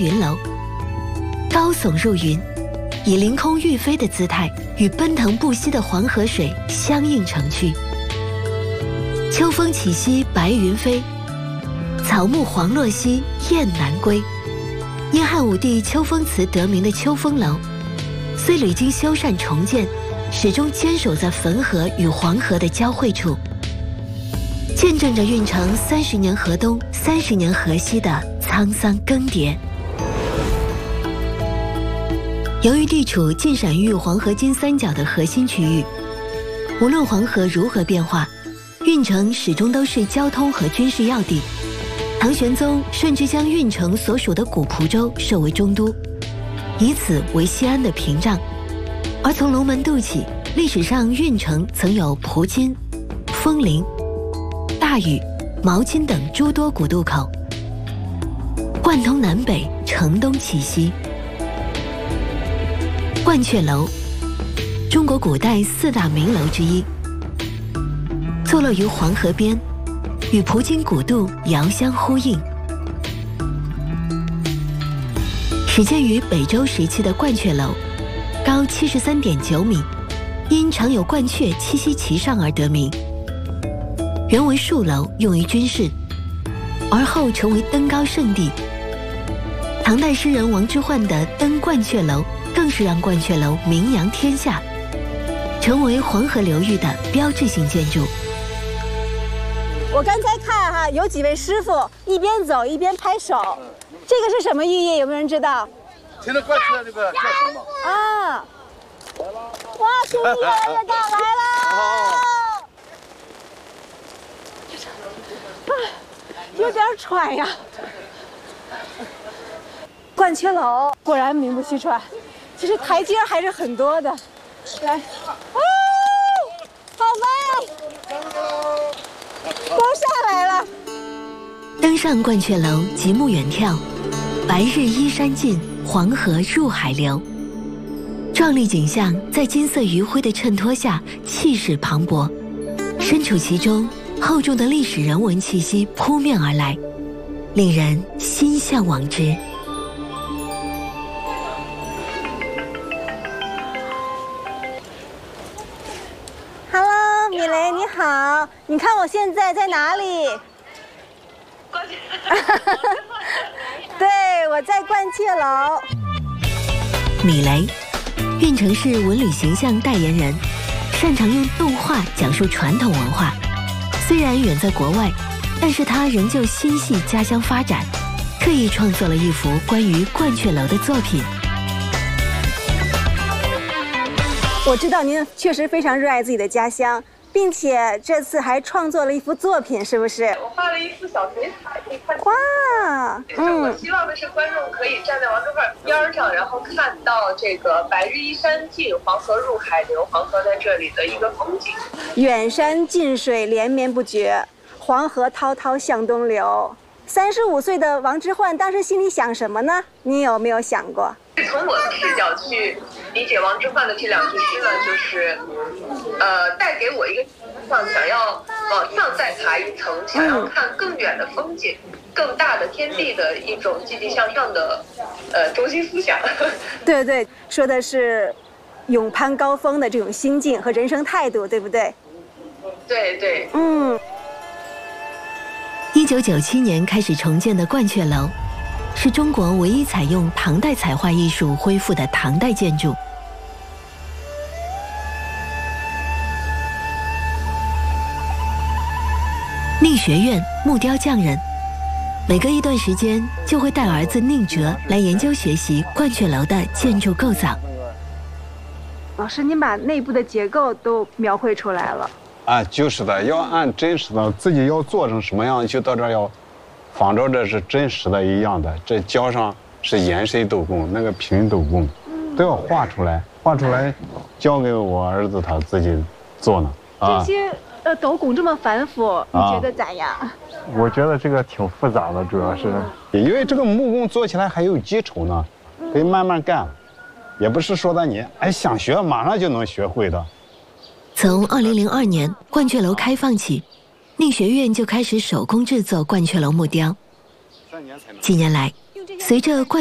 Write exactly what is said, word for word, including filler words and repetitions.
云楼，高耸入云，以凌空欲飞的姿态与奔腾不息的黄河水相映成趣。秋风起兮白云飞，草木黄落兮雁南归。因汉武帝秋风祠得名的秋风楼，虽屡经修缮重建，始终坚守在汾河与黄河的交汇处，见证着运城三十年河东、三十年河西的沧桑更迭。由于地处晋陕豫黄河金三角的核心区域，无论黄河如何变化，运城始终都是交通和军事要地。唐玄宗甚至将运城所属的古蒲州设为中都，以此为西安的屏障。而从龙门渡起，历史上运城曾有蒲津、枫林、大禹、毛津等诸多古渡口，贯通南北，城东气息。鹳雀楼，中国古代四大名楼之一，坐落于黄河边，与蒲津古渡遥相呼应。始建于北周时期的鹳雀楼，高七十三点九米，因常有鹳雀栖息其上而得名。原为戍楼，用于军事，而后成为登高圣地。唐代诗人王之涣的《登鹳雀楼》更是让鹳雀楼名扬天下，成为黄河流域的标志性建筑。 我刚才看哈，有几位师傅一边走一边拍手，这个是什么寓意？有没有人知道？ 听着鹳雀这个叫声吗？ 啊！哇，声音越来越大，来了！啊，有点喘呀。鹳雀楼果然名不虚传，其实台阶还是很多的。来，哦，好美！都下来了。 登上鹳雀楼，极目远眺，白日依山尽，黄河入海流。壮丽景象在金色余晖的衬托下，气势磅礴。身处其中，厚重的历史人文气息扑面而来，令人心向往之。 Hello， 米雷你好，你看我现在在哪里？对，我在鹳雀楼。 米雷，运城市文旅形象代言人，擅长用动画讲述传统文化。虽然远在国外，但是他仍旧心系家乡发展，特意创作了一幅关于鹳雀楼的作品。 我知道您确实非常热爱自己的家乡，并且这次还创作了一幅作品，是不是？ 我画了一幅小水彩，可以看。 哇， 嗯，我希望的是观众可以站在王之涣边上，然后看到这个白日依山尽，黄河入海流，黄河在这里的一个风景。 远山近水连绵不绝，黄河滔滔向东流。三十五岁的王之涣当时心里想什么呢？你有没有想过？ 从我的视角去理解王之涣的这两句诗呢，就是，呃，带给我一个想想要往上再爬一层，想要看更远的风景、更大的天地的一种积极向上的，呃，中心思想。 对对，说的是勇攀高峰的这种心境和人生态度，对不对？ 对对。 嗯。 一九九七年开始重建的鹳雀楼，是中国唯一采用唐代彩画艺术恢复的唐代建筑。宁学院木雕匠人，每隔一段时间就会带儿子宁哲来研究学习鹳雀楼的建筑构造。 老师，您把内部的结构都描绘出来了。 啊，就是的，要按真实的，自己要做成什么样，就到这儿要仿照这是真实的一样的。这胶上是延伸斗拱，那个平斗拱，都要画出来，画出来交给我儿子他自己做呢。 啊、这些呃斗拱这么繁复，你觉得咋样？啊、 我觉得这个挺复杂的，主要是因为这个木工做起来还有基础呢，可以慢慢干，也不是说的你哎想学马上就能学会的。 从二零零二年鹳雀楼开放起，宁学院就开始手工制作鹳雀楼木雕。几年来，随着鹳